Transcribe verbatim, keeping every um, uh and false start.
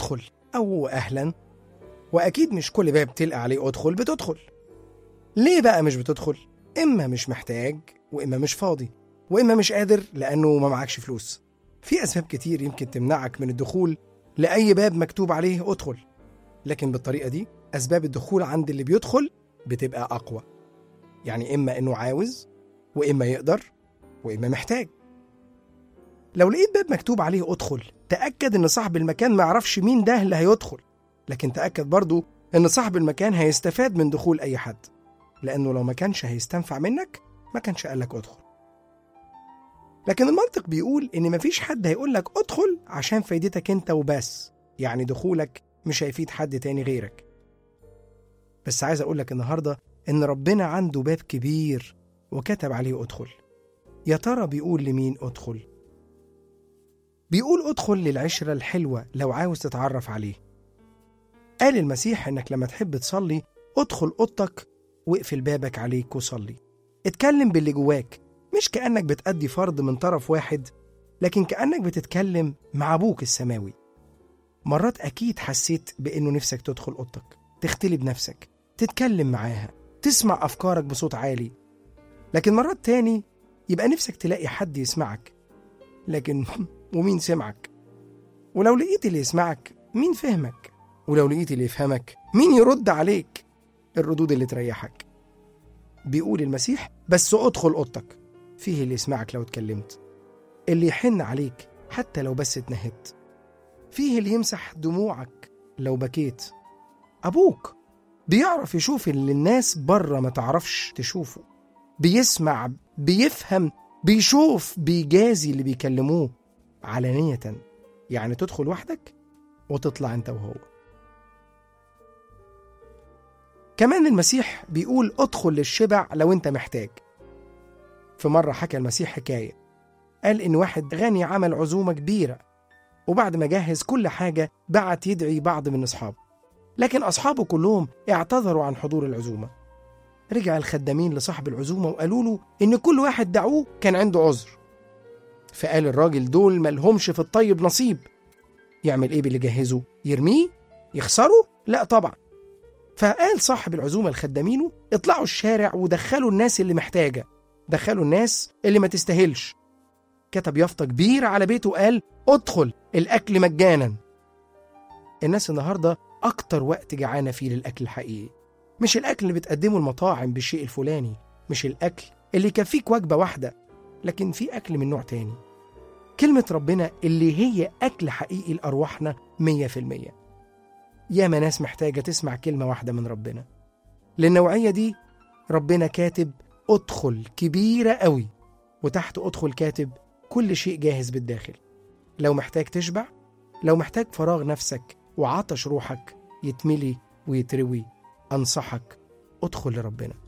ادخل أو أهلا، وأكيد مش كل باب تلقى عليه ادخل بتدخل. ليه بقى مش بتدخل؟ إما مش محتاج، وإما مش فاضي، وإما مش قادر لأنه ما معكش فلوس. في أسباب كتير يمكن تمنعك من الدخول لأي باب مكتوب عليه ادخل، لكن بالطريقة دي أسباب الدخول عند اللي بيدخل بتبقى أقوى. يعني إما إنه عاوز، وإما يقدر، وإما محتاج. لو لقيت باب مكتوب عليه ادخل، تأكد إن صاحب المكان ما يعرفش مين ده اللي هيدخل، لكن تأكد برضو إن صاحب المكان هيستفاد من دخول أي حد، لأنه لو ما كانش هيستنفع منك ما كانش قالك ادخل. لكن المنطق بيقول إن مفيش حد هيقولك ادخل عشان فايدتك أنت وبس، يعني دخولك مش هيفيد حد تاني غيرك. بس عايز أقولك النهاردة إن ربنا عنده باب كبير وكتب عليه ادخل. يا ترى بيقول لمين ادخل؟ بيقول ادخل للعشرة الحلوة لو عاوز تتعرف عليه. قال المسيح إنك لما تحب تصلي ادخل أوضتك واقفل بابك عليك وصلي. اتكلم باللي جواك، مش كأنك بتأدي فرض من طرف واحد، لكن كأنك بتتكلم مع أبوك السماوي. مرات أكيد حسيت بأنه نفسك تدخل أوضتك، تختلي بنفسك، تتكلم معاها، تسمع أفكارك بصوت عالي. لكن مرات تاني يبقى نفسك تلاقي حد يسمعك، لكن ومين سمعك؟ ولو لقيت اللي يسمعك مين فهمك؟ ولو لقيت اللي يفهمك مين يرد عليك الردود اللي تريحك؟ بيقول المسيح بس ادخل أوضتك، فيه اللي يسمعك لو اتكلمت، اللي يحن عليك حتى لو بس اتنهدت، فيه اللي يمسح دموعك لو بكيت. أبوك بيعرف يشوف اللي الناس بره ما تعرفش تشوفه، بيسمع، بيفهم، بيشوف، بيجازي اللي بيكلموه علانية. يعني تدخل وحدك وتطلع انت وهو. كمان المسيح بيقول ادخل للشبع لو انت محتاج. في مرة حكى المسيح حكاية، قال إن واحد غني عمل عزومة كبيرة، وبعد ما جهز كل حاجة بعت يدعي بعض من أصحابه، لكن أصحابه كلهم اعتذروا عن حضور العزومة. رجع الخدامين لصاحب العزومة وقالوا له إن كل واحد دعوه كان عنده عذر. فقال الراجل دول ملهمش في الطيب نصيب. يعمل إيه باللي جهزه؟ يرميه؟ يخسره؟ لا طبعا. فقال صاحب العزومة لخدامينه اطلعوا الشارع ودخلوا الناس اللي محتاجة، دخلوا الناس اللي ما تستاهلش. كتب يافطة كبيرة على بيته وقال ادخل الأكل مجانا. الناس النهاردة أكتر وقت جعانة فيه للأكل الحقيقي، مش الأكل اللي بتقدمه المطاعم بالشيء الفلاني، مش الأكل اللي يكفيك وجبة واحدة، لكن في أكل من نوع تاني، كلمة ربنا اللي هي أكل حقيقي لأرواحنا مية في المية. ياما ناس محتاجة تسمع كلمة واحدة من ربنا. للنوعية دي ربنا كاتب ادخل كبيرة قوي، وتحت ادخل كاتب كل شيء جاهز بالداخل. لو محتاج تشبع، لو محتاج فراغ نفسك وعطش روحك يتملي ويتروي، أنصحك ادخل لربنا.